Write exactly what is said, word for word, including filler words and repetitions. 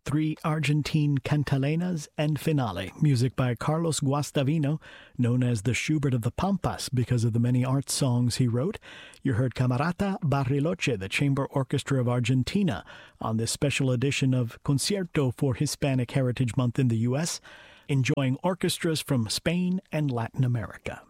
three Argentine Cantalenas and Finale, music by Carlos Guastavino, known as the Schubert of the Pampas because of the many art songs he wrote. You heard Camerata Bariloche, the Chamber Orchestra of Argentina, on this special edition of Concierto for Hispanic Heritage Month in the U S, enjoying orchestras from Spain and Latin America.